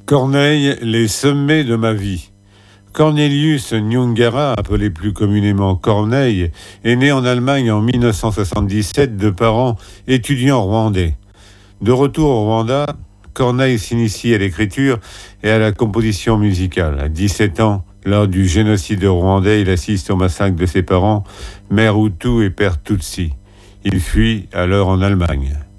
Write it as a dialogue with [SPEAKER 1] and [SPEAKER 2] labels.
[SPEAKER 1] Corneille, les sommets de ma vie. Cornelius Nyungara, appelé plus communément Corneille, est né en Allemagne en 1977 de parents étudiants rwandais. De retour au Rwanda, Corneille s'initie à l'écriture et à la composition musicale. À 17 ans, lors du génocide rwandais, il assiste au massacre de ses parents, mère Hutu et père Tutsi. Il fuit alors en Allemagne.